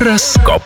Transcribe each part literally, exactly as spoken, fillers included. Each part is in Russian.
Гороскоп.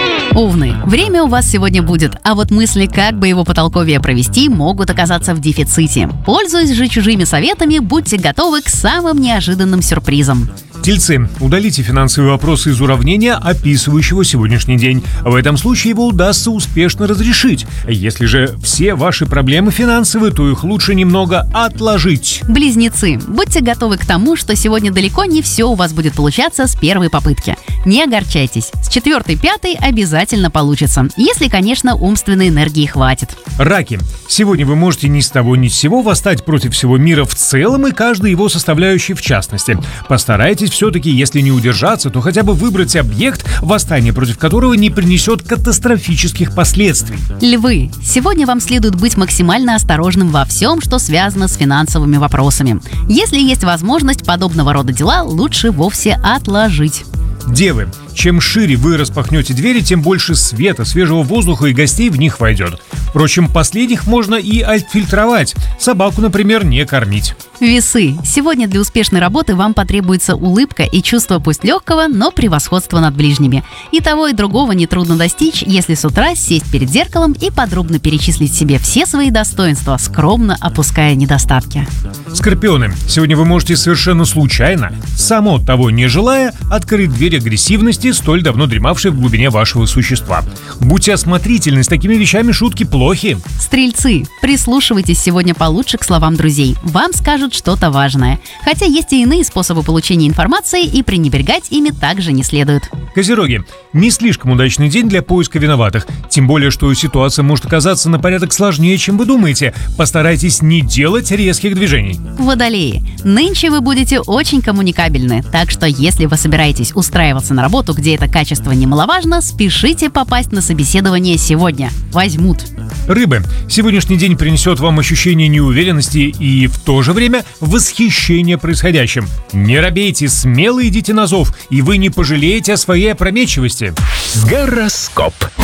Овны, время у вас сегодня будет, а вот мысли, как бы его потолковее провести, могут оказаться в дефиците. Пользуясь же чужими советами, будьте готовы к самым неожиданным сюрпризам. Тельцы, удалите финансовые вопросы из уравнения, описывающего сегодняшний день. В этом случае его удастся успешно разрешить. Если же все ваши проблемы финансовые, то их лучше немного отложить. Близнецы, будьте готовы к тому, что сегодня далеко не все у вас будет получаться с первой попытки. Не огорчайтесь, с четвертой, пятой обязательно получится, если, конечно, умственной энергии хватит. Раки, сегодня вы можете ни с того ни с сего восстать против всего мира в целом и каждой его составляющей в частности. Постарайтесь все-таки, если не удержаться, то хотя бы выбрать объект, восстание против которого не принесет катастрофических последствий. Львы, сегодня вам следует быть максимально осторожным во всем, что связано с финансовыми вопросами. Если есть возможность подобного рода дела, лучше вовсе отложить. Девы, чем шире вы распахнете двери, тем больше света, свежего воздуха и гостей в них войдет. Впрочем, последних можно и отфильтровать. Собаку, например, не кормить. Весы, сегодня для успешной работы вам потребуется улыбка и чувство пусть легкого, но превосходства над ближними. И того, и другого нетрудно достичь, если с утра сесть перед зеркалом и подробно перечислить себе все свои достоинства, скромно опуская недостатки. Скорпионы, сегодня вы можете совершенно случайно, само того не желая, открыть дверь агрессивности, столь давно дремавшей в глубине вашего существа. Будьте осмотрительны, с такими вещами шутки плохи. Стрельцы, прислушивайтесь сегодня получше к словам друзей. Вам скажут что-то важное. Хотя есть и иные способы получения информации, и пренебрегать ими также не следует. Козероги, не слишком удачный день для поиска виноватых. Тем более, что ситуация может оказаться на порядок сложнее, чем вы думаете. Постарайтесь не делать резких движений. Водолеи, нынче вы будете очень коммуникабельны, так что если вы собираетесь устраиваться на работу, где это качество немаловажно, спешите попасть на собеседование сегодня. Возьмут. Рыбы, сегодняшний день принесет вам ощущение неуверенности и в то же время восхищение происходящим. Не робейте, смело идите на зов, и вы не пожалеете о своей опрометчивости. Гороскоп.